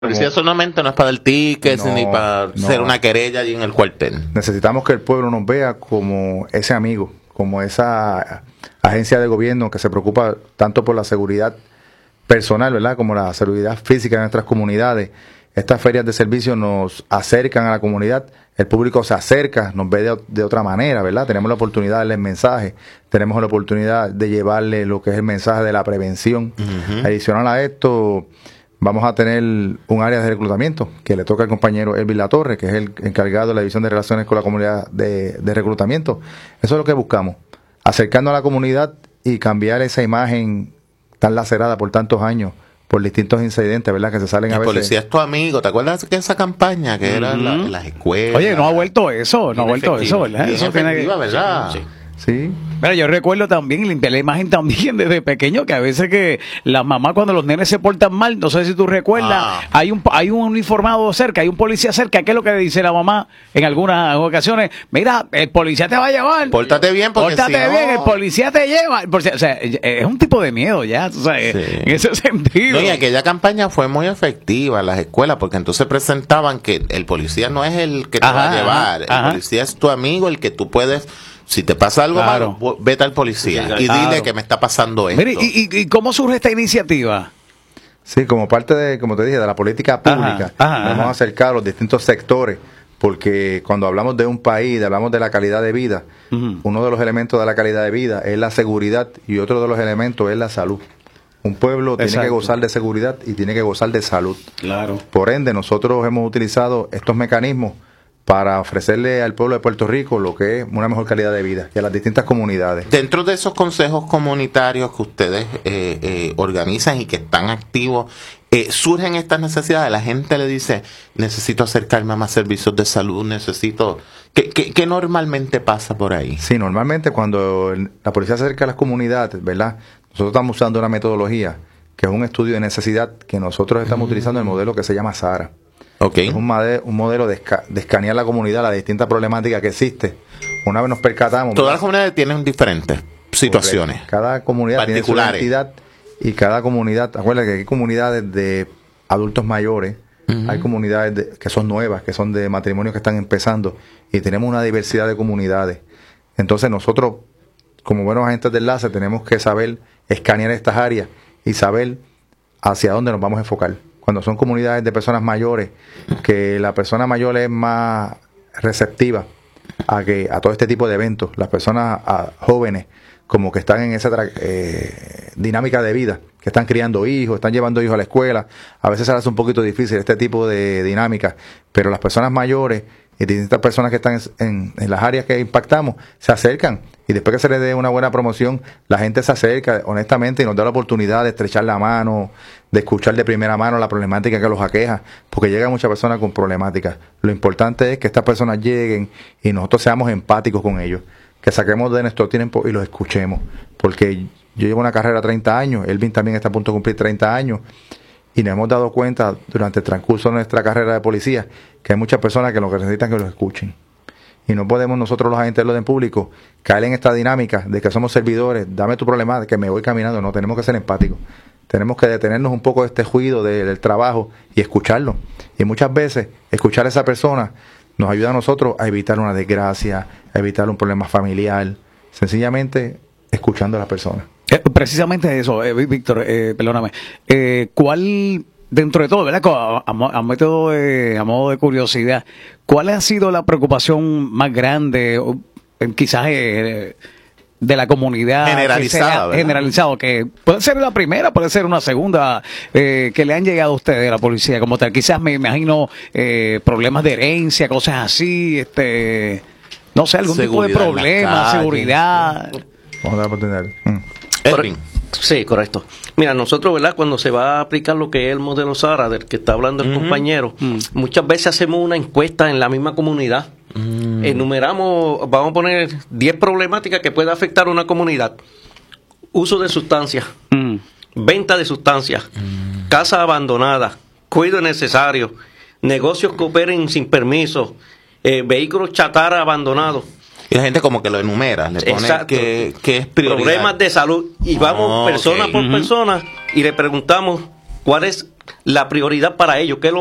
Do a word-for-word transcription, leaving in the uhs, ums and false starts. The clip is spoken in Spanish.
policía solamente no es para dar tickets no, ni para no. hacer una querella allí en el cuartel. Necesitamos que el pueblo nos vea como ese amigo, como esa agencia de gobierno que se preocupa tanto por la seguridad personal, ¿verdad?, como la seguridad física de nuestras comunidades. Estas ferias de servicio nos acercan a la comunidad, el público se acerca, nos ve de, de otra manera, ¿verdad? Tenemos la oportunidad de darle el mensaje, tenemos la oportunidad de llevarle lo que es el mensaje de la prevención. Uh-huh. Adicional a esto, vamos a tener un área de reclutamiento que le toca al compañero Elvis Latorre, que es el encargado de la División de Relaciones con la Comunidad de, de Reclutamiento. Eso es lo que buscamos, acercarnos a la comunidad y cambiar esa imagen tan lacerada por tantos años, por distintos incidentes, ¿verdad?, que se salen el a veces. El policía es tu amigo, ¿te acuerdas de esa campaña que uh-huh. era en, la, en las escuelas? Oye, no ha vuelto eso, no ha vuelto eso, ¿verdad? Bien eso efectiva, tiene que... ¿verdad? Sí. Sí. Mira, yo recuerdo también, limpiar la imagen también desde pequeño, que a veces que las mamás cuando los nenes se portan mal, no sé si tú recuerdas, ah. hay un hay un uniformado cerca, hay un policía cerca, ¿qué es lo que dice la mamá en algunas ocasiones? Mira, el policía te va a llevar. Pórtate bien, porque Pórtate si bien, no... el policía te lleva. O sea, es un tipo de miedo ya, tú sabes, sí. en ese sentido. No, y aquella campaña fue muy efectiva en las escuelas, porque entonces presentaban que el policía no es el que te ajá, va a llevar, ajá. el policía es tu amigo, el que tú puedes... Si te pasa algo claro. malo, vete al policía sí, y claro. dile que me está pasando esto. Mire, ¿y, y, ¿y cómo surge esta iniciativa? Sí, como parte de, como te dije, de la política pública, ajá, ajá, nos hemos acercado a los distintos sectores, porque cuando hablamos de un país, hablamos de la calidad de vida, uh-huh. uno de los elementos de la calidad de vida es la seguridad y otro de los elementos es la salud. Un pueblo Exacto. tiene que gozar de seguridad y tiene que gozar de salud. Claro. Por ende, nosotros hemos utilizado estos mecanismos para ofrecerle al pueblo de Puerto Rico lo que es una mejor calidad de vida y a las distintas comunidades. Dentro de esos consejos comunitarios que ustedes eh, eh, organizan y que están activos, eh, surgen estas necesidades. La gente le dice, necesito acercarme a más servicios de salud, necesito... ¿Qué, qué, qué normalmente pasa por ahí? Sí, normalmente cuando la policía se acerca a las comunidades, ¿verdad?, nosotros estamos usando una metodología que es un estudio de necesidad que nosotros estamos mm. utilizando el modelo que se llama SARA. Okay. Es un, made, un modelo de, esca, de escanear la comunidad, la distinta problemática que existe. Una vez nos percatamos... Todas las comunidades tienen diferentes situaciones. Correcto. Cada comunidad tiene su identidad y cada comunidad... Acuérdate que hay comunidades de adultos mayores, uh-huh. hay comunidades de, que son nuevas, que son de matrimonios que están empezando y tenemos una diversidad de comunidades. Entonces nosotros, como buenos agentes de enlace, tenemos que saber escanear estas áreas y saber hacia dónde nos vamos a enfocar. Cuando son comunidades de personas mayores, que la persona mayor es más receptiva a que a todo este tipo de eventos, las personas a, jóvenes como que están en esa eh, dinámica de vida, que están criando hijos, están llevando hijos a la escuela, a veces se les hace un poquito difícil este tipo de dinámica, pero las personas mayores y distintas personas que están en, en las áreas que impactamos se acercan y después que se les dé una buena promoción, la gente se acerca honestamente y nos da la oportunidad de estrechar la mano, de escuchar de primera mano la problemática que los aqueja, porque llegan muchas personas con problemáticas. Lo importante es que estas personas lleguen y nosotros seamos empáticos con ellos, que saquemos de nuestro tiempo y los escuchemos, porque yo llevo una carrera de treinta años, Elvin también está a punto de cumplir treinta años, y nos hemos dado cuenta durante el transcurso de nuestra carrera de policía que hay muchas personas que lo que necesitan es que los escuchen. Y no podemos nosotros los agentes del orden público caer en esta dinámica de que somos servidores, dame tu problema, que me voy caminando. No, tenemos que ser empáticos. Tenemos que detenernos un poco de este juicio de, del trabajo y escucharlo. Y muchas veces escuchar a esa persona nos ayuda a nosotros a evitar una desgracia, a evitar un problema familiar, sencillamente escuchando a la persona. Eh, precisamente eso, eh, Víctor, eh, perdóname. Eh, ¿Cuál, dentro de todo, ¿verdad? A, a, a, método de, a modo de curiosidad, ¿cuál ha sido la preocupación más grande, o, quizás eh, de la comunidad? Generalizada, que sea, generalizado, que puede ser la primera, puede ser una segunda, eh, que le han llegado a ustedes a la policía como tal. Quizás me imagino eh, problemas de herencia, cosas así, este, no sé, algún seguridad tipo de problema, seguridad. Vamos a dar la oportunidad. Mm. Corre- sí, correcto. Mira, nosotros, ¿verdad? Cuando se va a aplicar lo que es el modelo SARA, del que está hablando el uh-huh. compañero, uh-huh. muchas veces hacemos una encuesta en la misma comunidad. Uh-huh. Enumeramos, vamos a poner diez problemáticas que puede afectar a una comunidad. Uso de sustancias, uh-huh. venta de sustancias, uh-huh. casa abandonada, cuidado innecesario, negocios que operen sin permiso, eh, vehículos chatarra abandonados. Y la gente como que lo enumera, le pone que, que es prioridad. Problemas de salud. Y vamos oh, persona okay. por uh-huh. persona y le preguntamos cuál es la prioridad para ellos, que es lo